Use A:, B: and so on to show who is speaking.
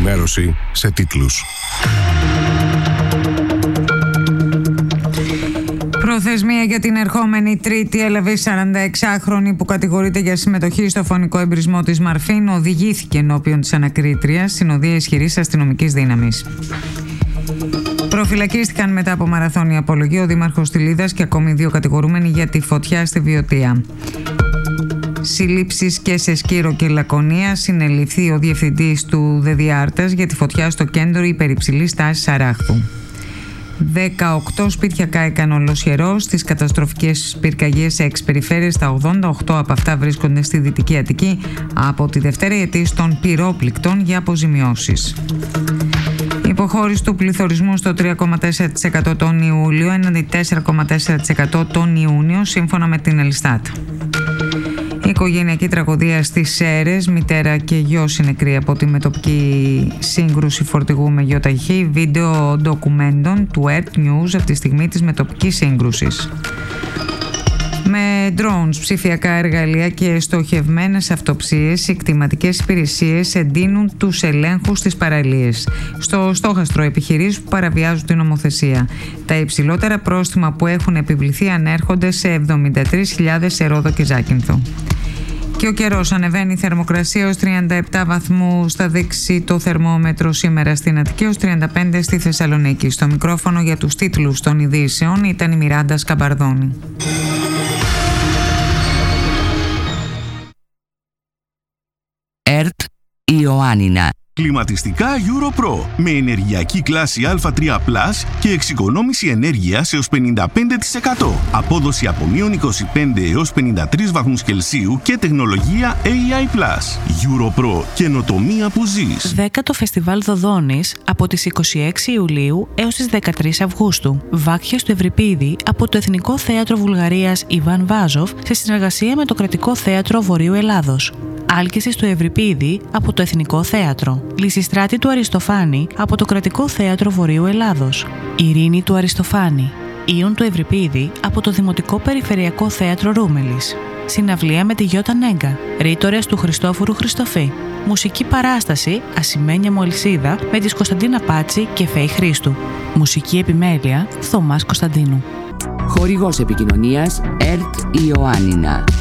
A: ενημέρωση σε τίτλους.
B: Προθεσμία για την ερχόμενη Τρίτη έλαβε 46χρονη που κατηγορείται για συμμετοχή στο φωνικό εμπρισμό της Μαρφίν. Οδηγήθηκε ενώπιον της ανακρίτριας συνοδεία ισχυρής αστυνομικής δύναμης. Προφυλακίστηκαν μετά από μαραθώνια απολογία ο δήμαρχος Τυλίδας και ακόμη 2 κατηγορούμενοι για τη φωτιά στη Βιωτία. Συλλήψεις και σε Σκύρο και Λακωνία. Συνελήφθη ο διευθυντής του ΔΕΔΙΑΡΤΑΣ για τη φωτιά στο κέντρο υπερυψηλής τάσης Αράχθου. 18 σπίτια κάηκαν ολοσχερώς στις καταστροφικές πυρκαγιές σε 6 περιφέρειες. Τα 88 από αυτά βρίσκονται στη Δυτική Αττική από τη Δευτέρα αιτής των πυρόπληκτων για αποζημιώσεις. Υποχώρηση του πληθωρισμού στο 3,4% τον Ιούλιο έναντι 4,4% τον Ιούνιο σύμφωνα με την Ελστάτ. Η οικογενειακή τραγωδία στις Σέρρες, μητέρα και γιος είναι νεκροί από τη μετοπική σύγκρουση φορτηγού με γιοταχή. Βίντεο ντοκουμέντων του Earth News από τη στιγμή της μετοπικής σύγκρουσης. Με drones, ψηφιακά εργαλεία και στοχευμένες αυτοψίες, οι κτηματικές υπηρεσίες εντείνουν τους ελέγχους στις παραλίες. Στο στόχαστρο επιχειρήσεις που παραβιάζουν την νομοθεσία. Τα υψηλότερα πρόστιμα που έχουν επιβληθεί ανέρχονται σε 73.000 σε Ρόδο και Ζάκυνθο. Και ο καιρός, ανεβαίνει η θερμοκρασία ως 37 βαθμούς, θα δείξει το θερμόμετρο σήμερα στην Αττική, ως 35 στη Θεσσαλονίκη. Στο μικρόφωνο για τους τίτλους των ειδήσεων ήταν η Μιράντα Σκαμπαρδόνη.
C: ΕΡΤ Ιωάννινα.
D: Κλιματιστικά EuroPro με ενεργειακή κλάση Α3+ και εξοικονόμηση ενέργειας έως 55%. Απόδοση από μείον 25 έως 53 βαθμούς Κελσίου και τεχνολογία AI+. EuroPro, καινοτομία που ζεις.
E: 10ο Φεστιβάλ Δοδόνης από τις 26 Ιουλίου έως τις 13 Αυγούστου. Βάκχες του Ευρυπίδη από το Εθνικό Θέατρο Βουλγαρίας Ιβάν Βάζοφ σε συνεργασία με το Κρατικό Θέατρο Βορείου Ελλάδος. Άλκησης του Ευρυπίδη από το Εθνικό Θέατρο. Λυσιστράτη του Αριστοφάνη από το Κρατικό Θέατρο Βορείου Ελλάδος. Ειρήνη του Αριστοφάνη. Ιων του Ευρυπίδη από το Δημοτικό Περιφερειακό Θέατρο Ρούμελης. Συναυλία με τη Γιώτα Νέγκα. Ρήτορες του Χριστόφορου Χριστοφή. Μουσική παράσταση Ασημένια μου Ελσίδα με της Κωνσταντίνα Πάτσι και Φέη Χρήστου. Μουσική επιμέλεια Θωμάς Κωνσταντίνου.
C: Χορηγός επικοινωνίας ΕΡΤ Ιωάννινα.